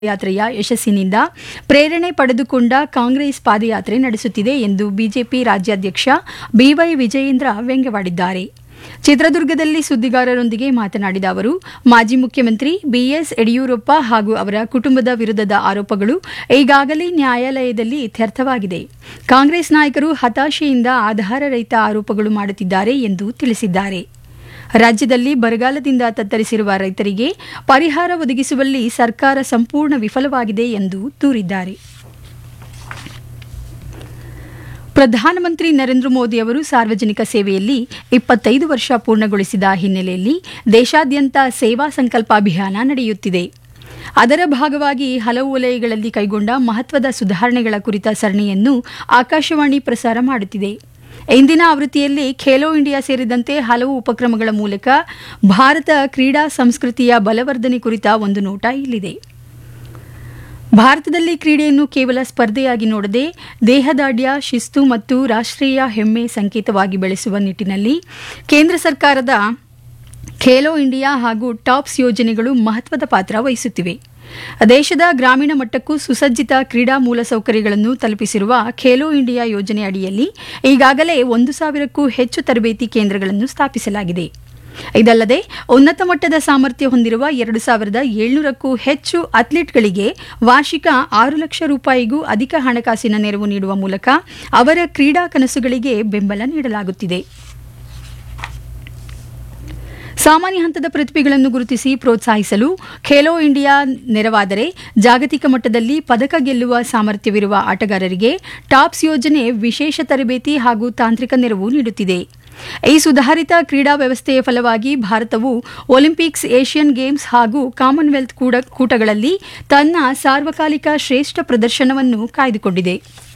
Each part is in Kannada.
ಯಾತ್ರೆಯ ಯಶಸ್ಸಿನಿಂದ ಪ್ರೇರಣೆ ಪಡೆದುಕೊಂಡ ಕಾಂಗ್ರೆಸ್ ಪಾದಯಾತ್ರೆ ನಡೆಸುತ್ತಿದೆ ಎಂದು ಬಿಜೆಪಿ ರಾಜ್ಯಾಧ್ಯಕ್ಷ ಬಿವೈ ವಿಜಯೇಂದ್ರ ವ್ಯಂಗ್ಯವಾಡಿದ್ದಾರೆ. ಚಿತ್ರದುರ್ಗದಲ್ಲಿ ಸುದ್ದಿಗಾರರೊಂದಿಗೆ ಮಾತನಾಡಿದ ಅವರು, ಮಾಜಿ ಮುಖ್ಯಮಂತ್ರಿ ಬಿಎಸ್ ಯಡಿಯೂರಪ್ಪ ಹಾಗೂ ಅವರ ಕುಟುಂಬದ ವಿರುದ್ಧದ ಆರೋಪಗಳು ಈಗಾಗಲೇ ನ್ಯಾಯಾಲಯದಲ್ಲಿ ಇತ್ಯರ್ಥವಾಗಿದೆ. ಕಾಂಗ್ರೆಸ್ ನಾಯಕರು ಹತಾಶೆಯಿಂದ ಆಧಾರರಹಿತ ಆರೋಪಗಳು ಮಾಡುತ್ತಿದ್ದಾರೆ ಎಂದು ತಿಳಿಸಿದ್ದಾರೆ. ರಾಜ್ಯದಲ್ಲಿ ಬರಗಾಲದಿಂದ ತತ್ತರಿಸಿರುವ ರೈತರಿಗೆ ಪರಿಹಾರ ಒದಗಿಸುವಲ್ಲಿ ಸರ್ಕಾರ ಸಂಪೂರ್ಣ ವಿಫಲವಾಗಿದೆ ಎಂದು ದೂರಿದ್ದಾರೆ. ಪ್ರಧಾನಮಂತ್ರಿ ನರೇಂದ್ರ ಮೋದಿ ಅವರು ಸಾರ್ವಜನಿಕ ಸೇವೆಯಲ್ಲಿ 25 ವರ್ಷ ಪೂರ್ಣಗೊಳಿಸಿದ ಹಿನ್ನೆಲೆಯಲ್ಲಿ ದೇಶಾದ್ಯಂತ ಸೇವಾ ಸಂಕಲ್ಪ ಅಭಿಯಾನ ನಡೆಯುತ್ತಿದೆ. ಅದರ ಭಾಗವಾಗಿ ಹಲವು ವಲಯಗಳಲ್ಲಿ ಕೈಗೊಂಡ ಮಹತ್ವದ ಸುಧಾರಣೆಗಳ ಕುರಿತ ಸರಣಿಯನ್ನು ಆಕಾಶವಾಣಿ ಪ್ರಸಾರ ಮಾಡುತ್ತಿದೆ. ಇಂದಿನ ಆವೃತ್ತಿಯಲ್ಲಿ ಖೇಲೋ ಇಂಡಿಯಾ ಸೇರಿದಂತೆ ಹಲವು ಉಪಕ್ರಮಗಳ ಮೂಲಕ ಭಾರತ ಕ್ರೀಡಾ ಸಂಸ್ಕೃತಿಯ ಬಲವರ್ಧನೆ ಕುರಿತ ಒಂದು ನೋಟ ಇಲ್ಲಿದೆ. ಭಾರತದಲ್ಲಿ ಕ್ರೀಡೆಯನ್ನು ಕೇವಲ ಸ್ಪರ್ಧೆಯಾಗಿ ನೋಡದೆ ದೇಹದಾಢ್ಯ, ಶಿಸ್ತು ಮತ್ತು ರಾಷ್ಟ್ರೀಯ ಹೆಮ್ಮೆ ಸಂಕೇತವಾಗಿ ಬೆಳೆಸುವ ನಿಟ್ಟಿನಲ್ಲಿ ಕೇಂದ್ರ ಸರ್ಕಾರದ ಖೇಲೋ ಇಂಡಿಯಾ ಹಾಗೂ ಟಾಪ್ಸ್ ಯೋಜನೆಗಳು ಮಹತ್ವದ ಪಾತ್ರ ವಹಿಸುತ್ತಿವೆ. ದೇಶದ ಗ್ರಾಮೀಣ ಮಟ್ಟಕ್ಕೂ ಸುಸಜ್ಜಿತ ಕ್ರೀಡಾ ಮೂಲಸೌಕರ್ಯಗಳನ್ನು ತಲುಪಿಸಿರುವ ಖೇಲೋ ಇಂಡಿಯಾ ಯೋಜನೆ ಅಡಿಯಲ್ಲಿ ಈಗಾಗಲೇ 1,000ಕ್ಕೂ ಹೆಚ್ಚು ತರಬೇತಿ ಕೇಂದ್ರಗಳನ್ನು ಸ್ಥಾಪಿಸಲಾಗಿದೆ. ಇದಲ್ಲದೆ ಉನ್ನತ ಮಟ್ಟದ ಸಾಮರ್ಥ್ಯ ಹೊಂದಿರುವ 2,700ಕ್ಕೂ ಹೆಚ್ಚು ಅಥ್ಲೀಟ್ಗಳಿಗೆ ವಾರ್ಷಿಕ 6 ಲಕ್ಷ ರೂಪಾಯಿಗೂ ಅಧಿಕ ಹಣಕಾಸಿನ ನೆರವು ನೀಡುವ ಮೂಲಕ ಅವರ ಕ್ರೀಡಾ ಕನಸುಗಳಿಗೆ ಬೆಂಬಲ ನೀಡಲಾಗುತ್ತಿದೆ. ಸಾಮಾನ್ಯ ಹಂತದ ಪ್ರತಿಭೆಗಳನ್ನು ಗುರುತಿಸಿ ಪ್ರೋತ್ಸಾಹಿಸಲು ಖೇಲೋ ಇಂಡಿಯಾ ನೆರವಾದರೆ ಜಾಗತಿಕ ಮಟ್ಟದಲ್ಲಿ ಪದಕ ಗೆಲ್ಲುವ ಸಾಮರ್ಥ್ಯವಿರುವ ಆಟಗಾರರಿಗೆ ಟಾಪ್ಸ್ ಯೋಜನೆ ವಿಶೇಷ ತರಬೇತಿ ಹಾಗೂ ತಾಂತ್ರಿಕ ನೆರವು ನೀಡುತ್ತಿದೆ. ಈ ಸುಧಾರಿತ ಕ್ರೀಡಾ ವ್ಯವಸ್ಥೆಯ ಫಲವಾಗಿ ಭಾರತವು ಒಲಿಂಪಿಕ್ಸ್, ಏಷ್ಯನ್ ಗೇಮ್ಸ್ ಹಾಗೂ ಕಾಮನ್ವೆಲ್ತ್ ಕೂಟಗಳಲ್ಲಿ ತನ್ನ ಸಾರ್ವಕಾಲಿಕ ಶ್ರೇಷ್ಠ ಪ್ರದರ್ಶನವನ್ನು ಕಾಯ್ದುಕೊಂಡಿದೆ.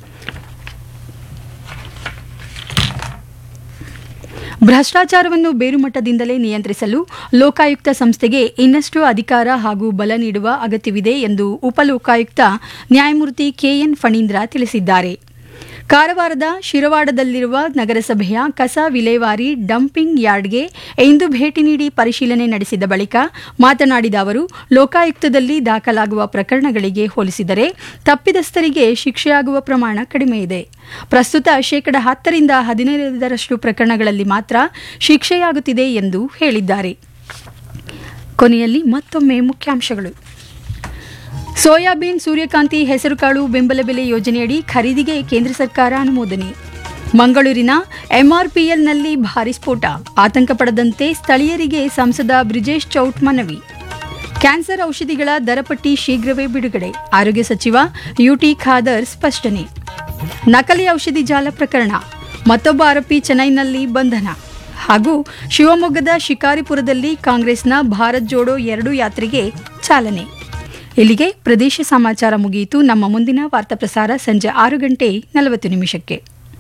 ಭ್ರಷ್ಟಾಚಾರವನ್ನು ಬೇರುಮಟ್ಟದಿಂದಲೇ ನಿಯಂತ್ರಿಸಲು ಲೋಕಾಯುಕ್ತ ಸಂಸ್ಥೆಗೆ ಇನ್ನಷ್ಟು ಅಧಿಕಾರ ಹಾಗೂ ಬಲ ನೀಡುವ ಅಗತ್ಯವಿದೆ ಎಂದು ಉಪಲೋಕಾಯುಕ್ತ ನ್ಯಾಯಮೂರ್ತಿ ಕೆಎನ್ ಫಣೀಂದ್ರ ತಿಳಿಸಿದ್ದಾರೆ. ಕಾರವಾರದ ಶಿರವಾಡದಲ್ಲಿರುವ ನಗರಸಭೆಯ ಕಸ ವಿಲೇವಾರಿ ಡಂಪಿಂಗ್ ಯಾರ್ಡ್ಗೆ ಇಂದು ಭೇಟಿ ನೀಡಿ ಪರಿಶೀಲನೆ ನಡೆಸಿದ ಬಳಿಕ ಮಾತನಾಡಿದ ಅವರು, ಲೋಕಾಯುಕ್ತದಲ್ಲಿ ದಾಖಲಾಗುವ ಪ್ರಕರಣಗಳಿಗೆ ಹೋಲಿಸಿದರೆ ತಪ್ಪಿತಸ್ಥರಿಗೆ ಶಿಕ್ಷೆಯಾಗುವ ಪ್ರಮಾಣ ಕಡಿಮೆ ಇದೆ. ಪ್ರಸ್ತುತ 10% 15% ಪ್ರಕರಣಗಳಲ್ಲಿ ಮಾತ್ರ ಶಿಕ್ಷೆಯಾಗುತ್ತಿದೆ ಎಂದು ಹೇಳಿದ್ದಾರೆ. ಕೊನೆಯಲ್ಲಿ ಮತ್ತೊಮ್ಮೆ ಮುಖ್ಯಾಂಶಗಳು. ಸೋಯಾಬೀನ್, ಸೂರ್ಯಕಾಂತಿ, ಹೆಸರುಕಾಳು ಬೆಂಬಲ ಬೆಲೆ ಯೋಜನೆಯಡಿ ಖರೀದಿಗೆ ಕೇಂದ್ರ ಸರ್ಕಾರ ಅನುಮೋದನೆ. ಮಂಗಳೂರಿನ ಎಂಆರ್ಪಿಎಲ್ನಲ್ಲಿ ಭಾರೀ ಸ್ಫೋಟ, ಆತಂಕ ಪಡದಂತೆ ಸ್ಥಳೀಯರಿಗೆ ಸಂಸದ ಬ್ರಿಜೇಶ್ ಚೌಟ್ ಮನವಿ. ಕ್ಯಾನ್ಸರ್ ಔಷಧಿಗಳ ದರಪಟ್ಟಿ ಶೀಘ್ರವೇ ಬಿಡುಗಡೆ, ಆರೋಗ್ಯ ಸಚಿವ ಯುಟಿ ಖಾದರ್ ಸ್ಪಷ್ಟನೆ. ನಕಲಿ ಔಷಧಿ ಜಾಲ ಪ್ರಕರಣ, ಮತ್ತೊಬ್ಬ ಆರೋಪಿ ಚೆನ್ನೈನಲ್ಲಿ ಬಂಧನ. ಹಾಗೂ ಶಿವಮೊಗ್ಗದ ಶಿಕಾರಿಪುರದಲ್ಲಿ ಕಾಂಗ್ರೆಸ್ನ ಭಾರತ್ ಜೋಡೋ 2 ಯಾತ್ರೆಗೆ ಚಾಲನೆ. ಇಲ್ಲಿಗೆ ಪ್ರದೇಶ ಸಮಾಚಾರ ಮುಗಿಯಿತು. ನಮ್ಮ ಮುಂದಿನ ವಾರ್ತಾ ಪ್ರಸಾರ ಸಂಜೆ 6:40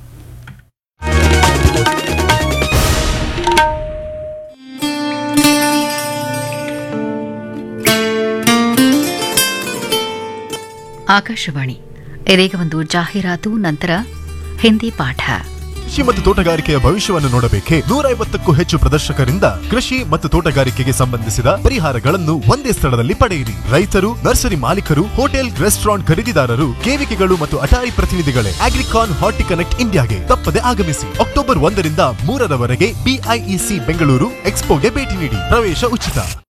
ಆಕಾಶವಾಣಿ. ಇದೀಗ ಒಂದು ಜಾಹೀರಾತು, ನಂತರ ಹಿಂದಿ ಪಾಠ. ಕೃಷಿ ಮತ್ತು ತೋಟಗಾರಿಕೆಯ ಭವಿಷ್ಯವನ್ನು ನೋಡಬೇಕೆ? 150ಕ್ಕೂ ಹೆಚ್ಚು ಪ್ರದರ್ಶಕರಿಂದ ಕೃಷಿ ಮತ್ತು ತೋಟಗಾರಿಕೆಗೆ ಸಂಬಂಧಿಸಿದ ಪರಿಹಾರಗಳನ್ನು ಒಂದೇ ಸ್ಥಳದಲ್ಲಿ ಪಡೆಯಿರಿ. ರೈತರು, ನರ್ಸರಿ ಮಾಲೀಕರು, ಹೋಟೆಲ್, ರೆಸ್ಟೋರೆಂಟ್ ಖರೀದಿದಾರರು, ಕೇವಿಕೆಗಳು ಮತ್ತು ಅಟಾರಿ ಪ್ರತಿನಿಧಿಗಳೇ ಅಗ್ರಿಕಾನ್ ಹಾರ್ಟಿ ಕನೆಕ್ಟ್ ಇಂಡಿಯಾಗೆ ತಪ್ಪದೆ ಆಗಮಿಸಿ. ಅಕ್ಟೋಬರ್ 1 ರಿಂದ 3 ರವರೆಗೆ BIEC ಬೆಂಗಳೂರು ಎಕ್ಸ್ಪೋಗೆ ಭೇಟಿ ನೀಡಿ. ಪ್ರವೇಶ ಉಚಿತ.